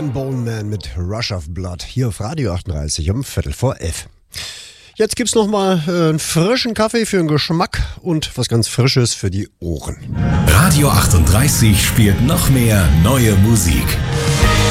and Bone Man mit Rush of Blood hier auf Radio 38 um 11:15. Jetzt gibt's nochmal einen frischen Kaffee für den Geschmack und was ganz Frisches für die Ohren. Radio 38 spielt noch mehr neue Musik.